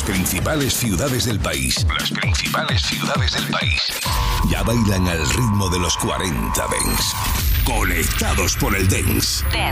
Las principales ciudades del país. Las principales ciudades del país. Ya bailan al ritmo de los 40 Dance. Conectados por el Dance.